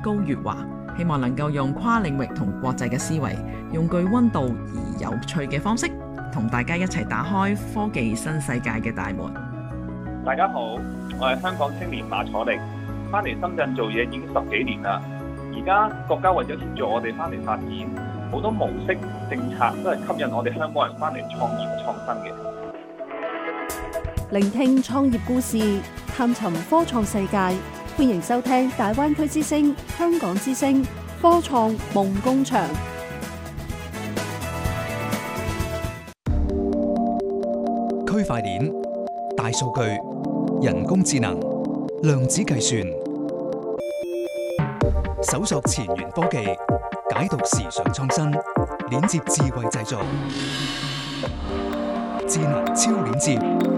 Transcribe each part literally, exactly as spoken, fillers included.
高月華，希望能夠用跨領域同國際嘅思維，用具溫度而有趣嘅方式，同大家一齊打開科技新世界嘅大門。 大家好，我係香港青年馬楚力，翻嚟深圳做嘢已經十幾年啦。而家國家為咗協助我哋翻嚟發展，好多模式政策都係吸引我哋香港人翻嚟創業創新嘅。 聆聽創業故事，探尋科創世界，歡迎收聽大灣區之聲、香港之聲科創夢工場。 區塊鏈、大數據、人工智能、量子計算，搜索前沿科技，解讀時尚創新，鏈接智慧製造，智能超鏈接。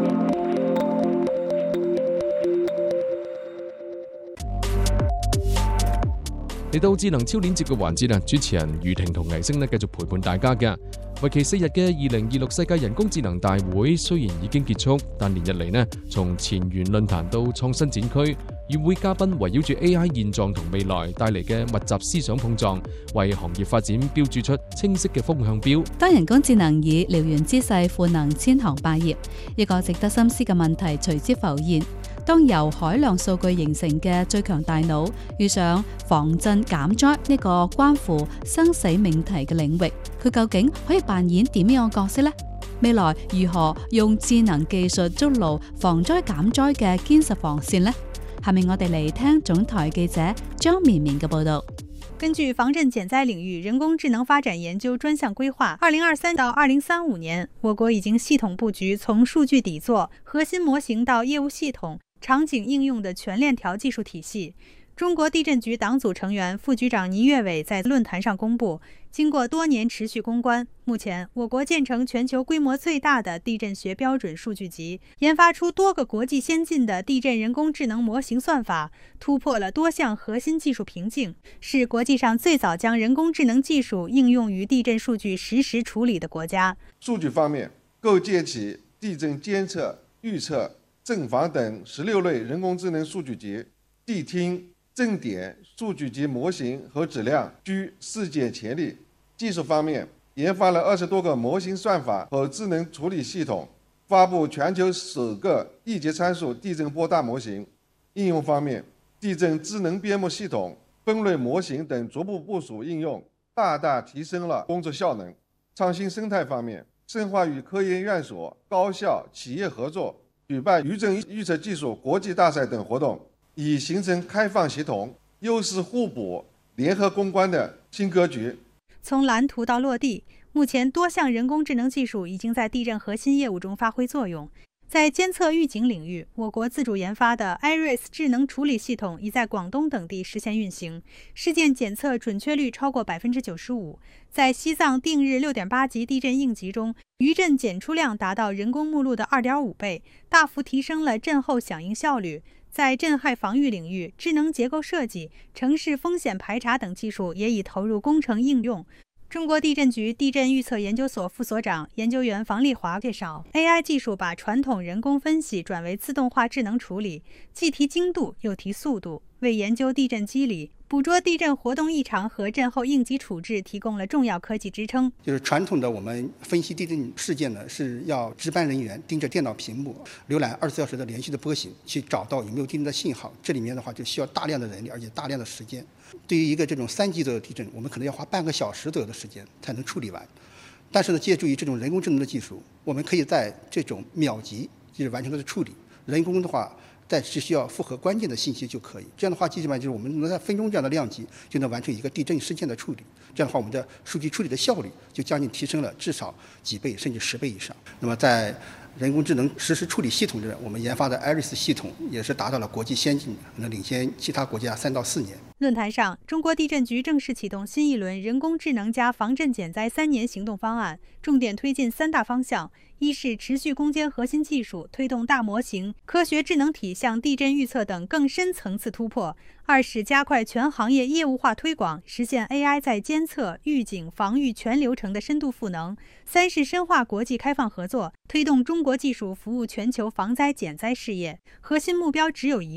嚟到智能超鏈接嘅環節啊，主持人余婷同倪星呢繼續陪伴大家嘅。為期四日嘅二零二六世界人工智能大會雖然已經結束，但連日嚟呢，從前沿論壇到創新展區，與會嘉賓圍繞住 A I 現狀同未來帶嚟嘅密集思想碰撞，為行業發展標註出清晰嘅風向標。 當人工智能以燎原之勢賦能千行百業，一個值得深思嘅問題隨之浮現。當由海量數據形成嘅最強大腦遇上防震減災呢個關乎生死命題嘅領域，佢究竟可以扮演點樣嘅角色呢？未來如何用智能技術築牢防災減災嘅堅實防線呢？下面我哋嚟聽總台記者張綿綿嘅報道。 根據防震減災領域人工智能發展研究專項規劃，二零二三到二零三五年，我國已經系統佈局從數據底座、核心模型到業務系統、場景應用的全鏈條技術體系。中國地震局黨組成員、副局長倪岳偉在論壇上公布，經過多年持續攻關，目前我國建成全球規模最大的地震學標準數據集，研發出多個國際先進的地震人工智能模型算法，突破了多項核心技術瓶頸，是國際上最早將人工智能技術應用於地震數據實時處理的國家。 數據方面，構建起地震監測、預測、震防等十六類人工智能數據集，地聽、震點數據集模型和質量居世界前列。技術方面，研發了二十多個模型算法和智能處理系統，發布全球首個一級參數地震波大模型。應用方面，地震智能編目系統、分類模型等逐步部署應用，大大提升了工作效能。創新生態方面，深化與科研院所、高校、企業合作，舉辦餘震預測技術國際大賽等活動，以形成開放協同、優勢互補、聯合攻關的新格局。 從藍圖到落地，目前多項人工智能技術已經在地震核心業務中發揮作用。在監測預警領域，我國自主研發的 Iris 智能處理系統已在廣東等地實現運行，事件檢測準確率超過百分之九十五。在西藏定日六點八級地震應急中，餘震檢出量達到人工目錄的二點五倍，大幅提升了震後響應效率。在震害防禦領域，智能結構設計、城市風險排查等技術也已投入工程應用。中國地震局地震預測研究所副所長、研究員房麗華介紹 ，A I 技術把傳統人工分析轉為自動化智能處理，既提精度又提速度，為研究地震機理、捕捉地震活動異常和震後應急處置提供了重要科技支撐。 就是傳統的我們分析地震事件呢，是要值班人員盯着電腦屏幕，瀏覽二十四小時的連續的波形，去找到有沒有地震的信號。這裡面的話就需要大量的人力，而且大量的時間。對於一個這種三級左右的地震，我們可能要花半個小時左右的時間才能處理完。但是呢，借助於這種人工智能的技術，我們可以在這種秒級就是完成它的處理。人工的話，但只需要符合關鍵的信息就可以。這樣的話，基本上就是我們能在分鐘這樣的量級就能完成一個地震事件的處理。這樣的話，我們的數據處理的效率就將近提升了至少幾倍甚至十倍以上。那麼在人工智能實時處理系統中，我們研發的 Iris 系統也是達到了國際先進，能領先其他國家三到四年。 論壇上，中國地震局正式啟動新一輪人工智能加防震減災三年行動方案，重點推進三大方向：一是持續攻堅核心技術，推動大模型、科學智能體向地震預測等更深層次突破；二是加快全行業業務化推廣，實現 A I 在監測、預警、防禦全流程的深度賦能；三是深化國際開放合作，推動中國技術服務全球防災減災事業。核心目標只有一個，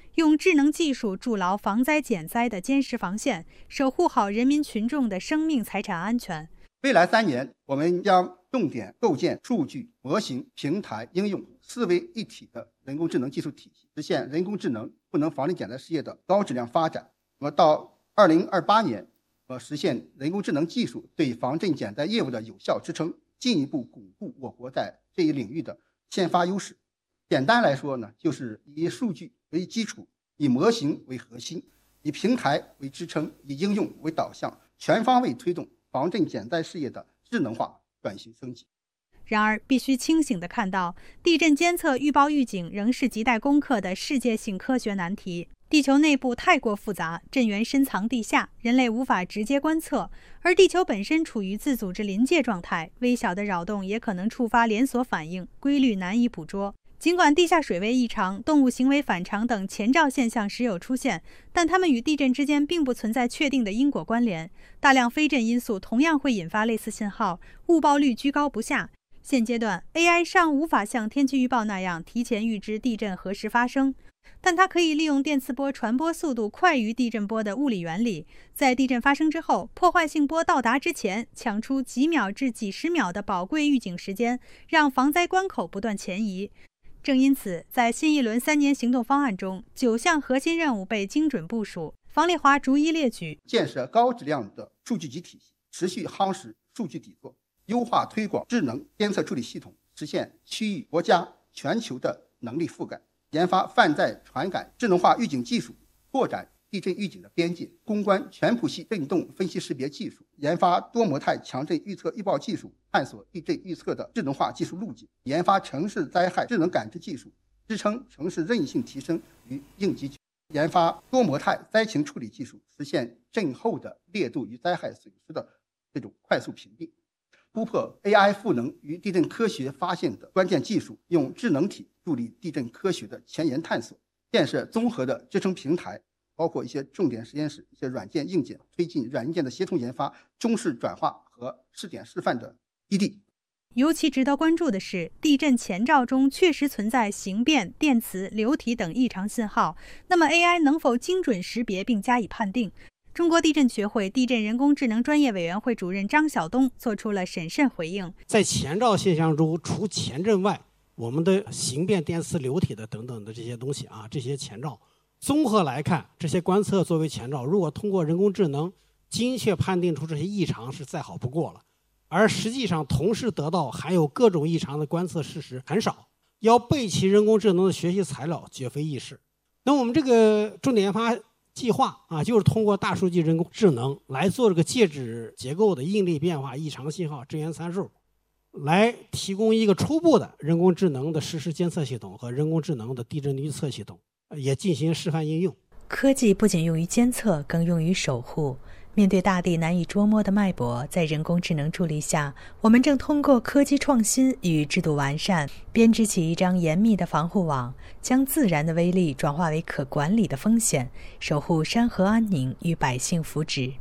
用智能技术筑牢防灾减灾的坚实防线，守护好人民群众的生命财产安全。 未来三年，我们将重点构建数据、模型、平台、应用四位一体的人工智能技术体系，实现人工智能赋能防震减灾事业的高质量发展。那么到二零二八年，呃，实现人工智能技术对防震减灾业务的有效支撑，进一步巩固我国在这一领域的先发优势。简单来说呢，就是以数据为基础，以模型为核心，以平台为支撑，以应用为导向，全方位推动防震减灾事业的智能化转型升级。 然而，必须清醒地看到，地震监测预报预警仍是亟待攻克的世界性科学难题。地球内部太过复杂，震源深藏地下，人类无法直接观测，而地球本身处于自组织临界状态，微小的扰动也可能触发连锁反应，规律难以捕捉。尽管地下水位异常、动物行为反常等前兆现象时有出现，但它们与地震之间并不存在确定的因果关联。大量非震因素同样会引发类似信号，误报率居高不下。现阶段 A I 尚无法像天气预报那样提前预知地震何时发生，但它可以利用电磁波传播速度快于地震波的物理原理，在地震发生之后，破坏性波到达之前，抢出几秒至几十秒的宝贵预警时间，让防灾关口不断前移。正因此，在新一轮三年行动方案中，九项核心任务被精准部署。房丽华逐一列举： 建设高质量的数据集体系，持续夯实数据底座，优化推广智能监测处理系统，实现区域、国家、全球的能力覆盖；研发泛在传感智能化预警技术，拓展地震预警的边界；攻关全谱系震动分析识别技术；研发多模态强震预测预报技术，探索地震预测的智能化技术路径；研发城市灾害智能感知技术，支撑城市韧性提升与应急；研发多模态灾情处理技术，实现震后的烈度与灾害损失的这种快速评定；突破 A I 赋能与地震科学发现的关键技术，用智能体助力地震科学的前沿探索；建设综合的支撑平台，包括一些重点实验室、一些软件硬件，推进软硬件的协同研发、中试转化和试点示范的基地。 尤其值得关注的是，地震前兆中确实存在形变、电磁、流体等异常信号，那么 A I 能否精准识别并加以判定？中国地震学会地震人工智能专业委员会主任张晓东做出了审慎回应。 在前兆现象中，除前震外，我们的形变、电磁、流体的等等的这些东西啊，这些前兆综合来看，这些观测作为前兆，如果通过人工智能精确判定出这些异常是再好不过了。而实际上同时得到含有各种异常的观测事实很少，要备齐人工智能的学习材料绝非易事。那我们这个重点研发计划啊，就是通过大数据人工智能来做这个介质结构的应力变化、异常信号、震源参数，来提供一个初步的人工智能的实时监测系统和人工智能的地震预测系统，也进行示范应用。 科技不仅用于监测，更用于守护。面对大地难以捉摸的脉搏，在人工智能助力下，我们正通过科技创新与制度完善，编织起一张严密的防护网，将自然的威力转化为可管理的风险，守护山河安寧與百姓福祉。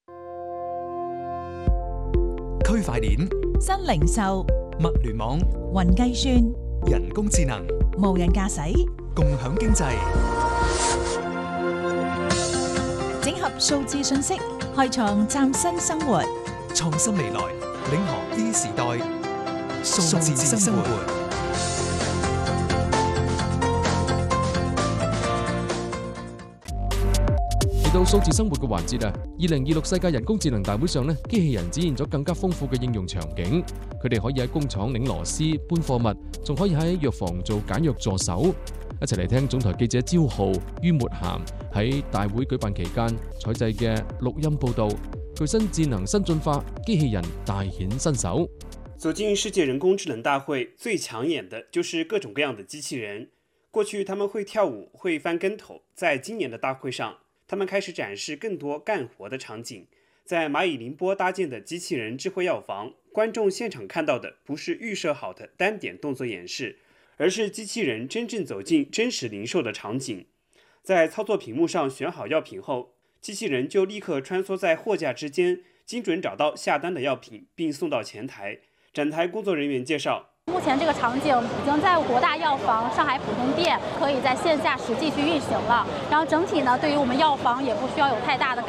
區塊鏈、 新零售、 物聯網、 雲計算、 人工智能、 無人駕駛、 共享經濟， 整合數字信息，開創嶄新生活。 創新未來，領航 E 時代，數字生活。 嚟到數字生活嘅環節啊！二零二六世界人工智能大會上呢，機器人展現咗更加豐富嘅應用場景。佢哋可以喺工廠擰螺絲、搬貨物，仲可以喺藥房做簡約助手。一齊嚟聽總台記者招浩、于抹涵喺大會舉辦期間採製嘅錄音報導。具身智能新進化，機器人大顯身手。 走進世界人工智能大會，最搶眼的就是各種各樣的機器人。過去他們會跳舞，會翻跟頭，在今年的大會上，他們開始展示更多幹活的場景。在螞蟻寧波搭建的機器人智慧藥房，觀眾現場看到的不是預設好的單點動作演示，而是機器人真正走進真實零售的場景。在操作屏幕上選好藥品後，機器人就立刻穿梭在貨架之間，精準找到下單的藥品並送到前台。展台工作人員介紹， 目前这个场景已经在国大药房、上海普通店可以在线下实际去运行了。然后整体呢，对于我们药房也不需要有太大的改